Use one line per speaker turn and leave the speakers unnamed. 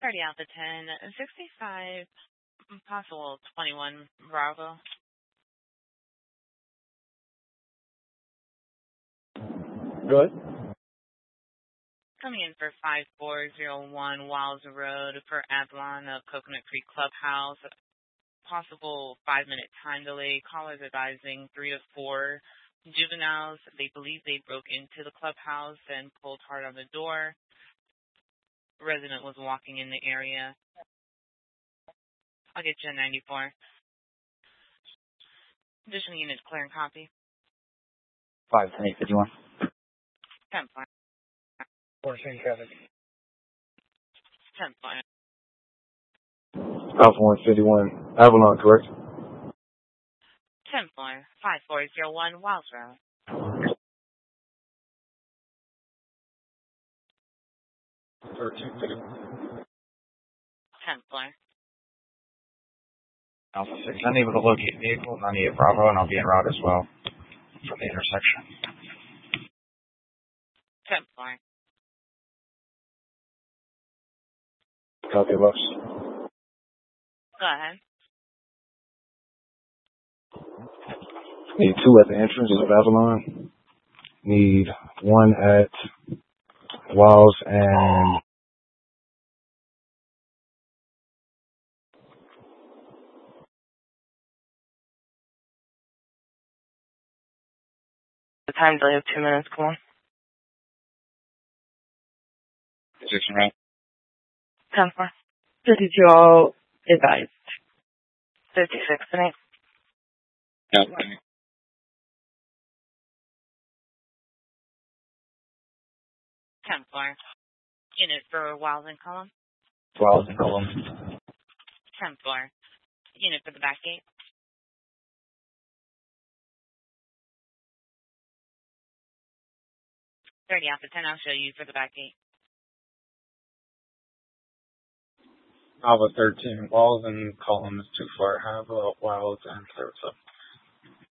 30 Alpha 10, 65, possible 21 Bravo.
Go ahead.
Coming in for 5401 Wiles Road for Avalon of Coconut Creek Clubhouse. Possible 5-minute time delay. Callers advising 3 to 4 juveniles. They believe they broke into the clubhouse and pulled hard on the door. Resident was walking in the area. I'll get you a 94. Additional units clear and copy.
5-10-51.
10 point.
14 traffic.
10 point.
Alpha 151. Avalon, correct?
10 point. 5401 Wiles Road.
13.
10 point.
Alpha 6, unable to locate vehicle, 98 Bravo, and I'll be en route as well from the intersection.
10 point.
Copy, boss.
Go ahead.
Need 2 at the entrance of Avalon. Need 1 at Wiles and
The time delay of 2 minutes, come on.
Position right.
10-4. 52 all advised. 56 tonight.
Yeah.
10 point. Unit for Wiles and Column.
Wiles and Column.
10 4. Unit for the back gate. 30 Alpha 10, I'll show you for the back gate.
Alpha 13, Wiles and Column is too far. Have Wiles and clear what's up.